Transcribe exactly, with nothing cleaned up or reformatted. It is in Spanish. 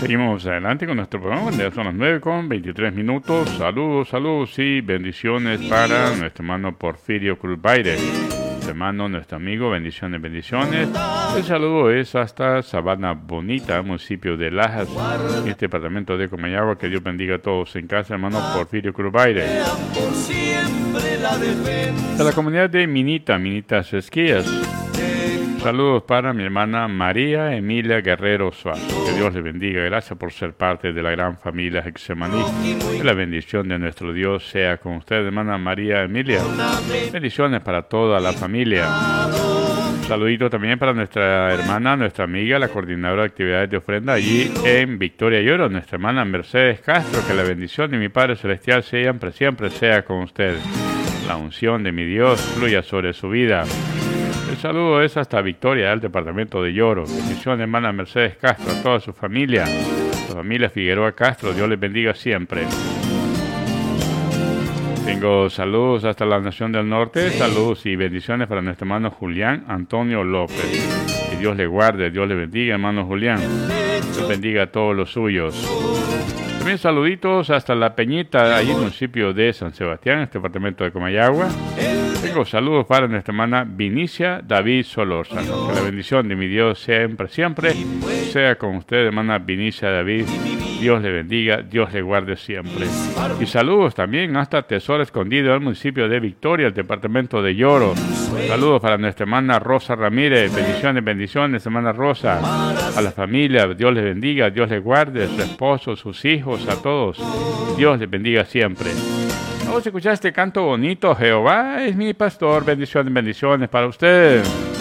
Seguimos adelante con nuestro programa. Ya son las nueve con veintitrés minutos. Saludos, saludos y bendiciones para nuestro hermano Porfirio Cruzbaire. Nuestro hermano, nuestro amigo, bendiciones, bendiciones. El saludo es hasta Sabana Bonita, municipio de Lajas, en este departamento de Comayagua. Que Dios bendiga a todos en casa, hermano Porfirio Cruzbaire. De la comunidad de Minita, Minitas Esquías. Saludos para mi hermana María Emilia Guerrero Suárez. Que Dios le bendiga. Gracias por ser parte de la gran familia Getsemaní. Que la bendición de nuestro Dios sea con usted, hermana María Emilia. Bendiciones para toda la familia. Un saludito también para nuestra hermana, nuestra amiga, la coordinadora de actividades de ofrenda allí en Victoria Lloro, nuestra hermana Mercedes Castro. Que la bendición de mi Padre Celestial siempre, siempre sea con usted. La unción de mi Dios fluya sobre su vida. El saludo es hasta Victoria, del departamento de Lloro. Bendición, hermana Mercedes Castro, a toda su familia, su familia Figueroa Castro. Dios les bendiga siempre. Tengo saludos hasta la Nación del Norte. Saludos y bendiciones para nuestro hermano Julián Antonio López. Que Dios le guarde, Dios le bendiga, hermano Julián. Dios bendiga a todos los suyos. También saluditos hasta La Peñita, allí en el municipio de San Sebastián, este departamento de Comayagua. Tengo saludos para nuestra hermana Vinicia David Solórzano. Que la bendición de mi Dios siempre, siempre sea con usted, hermana Vinicia David. Dios le bendiga, Dios le guarde siempre. Y saludos también hasta Tesoro Escondido, del municipio de Victoria, el departamento de Lloro. Saludos para nuestra hermana Rosa Ramírez. Bendiciones, bendiciones, hermana Rosa. A la familia, Dios les bendiga, Dios les guarde, su esposo, sus hijos, a todos. Dios les bendiga siempre. Vamos a escuchar este canto bonito. Jehová es mi pastor. Bendiciones, bendiciones para usted.